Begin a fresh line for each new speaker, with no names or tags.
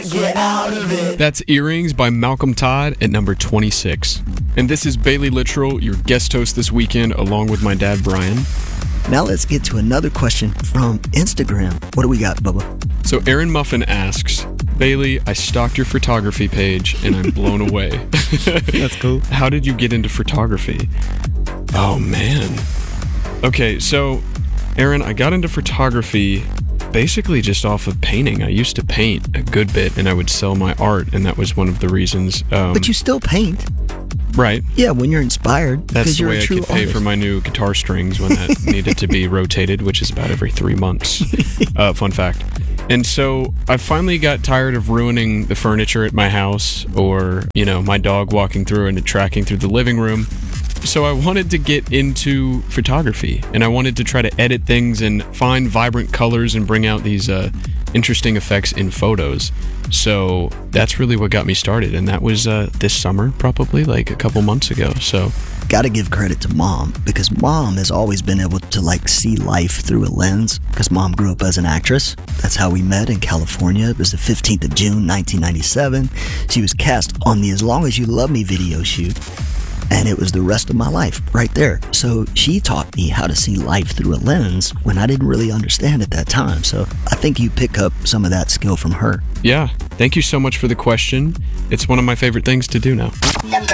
Get out of it.
That's Earrings by Malcolm Todd at number 26. And this is Bailey Littrell, your guest host this weekend, along with my dad, Brian.
Now let's get to another question from Instagram. What do we got, Bubba?
So Aaron Muffin asks, Bailey, I stalked your photography page and I'm blown away.
That's cool.
How did you get into photography? Oh, man. Okay, so Aaron, I got into photography basically just off of painting. I used to paint a good bit and I would sell my art, and that was one of the reasons.
But you still paint.
Right.
Yeah, when you're inspired.
That's the
you're
way
a
I
true
could pay
artist.
for my new guitar strings when that needed to be rotated, which is about every 3 months. Fun fact. And so I finally got tired of ruining the furniture at my house, or, my dog walking through and tracking through the living room. So I wanted to get into photography, and I wanted to try to edit things and find vibrant colors and bring out these interesting effects in photos. So that's really what got me started, and that was this summer, probably like a couple months ago. So
Gotta give credit to Mom, because Mom has always been able to see life through a lens, because Mom grew up as an actress. That's how we met in California. It was the 15th of June, 1997. She was cast on the As Long As You Love Me video shoot, and it was the rest of my life right there. So she taught me how to see life through a lens when I didn't really understand at that time. So I think you pick up some of that skill from her.
yeah, thank you so much for the question. It's one of my favorite things to do now.